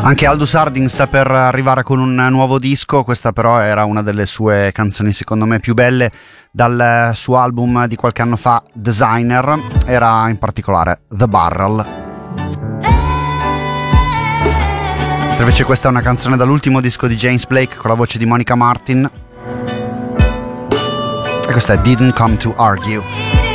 Anche Aldous Harding sta per arrivare con un nuovo disco, questa però era una delle sue canzoni secondo me più belle dal suo album di qualche anno fa, Designer, era in particolare The Barrel. Invece questa è una canzone dall'ultimo disco di James Blake con la voce di Monica Martin e questa è Didn't Come to Argue.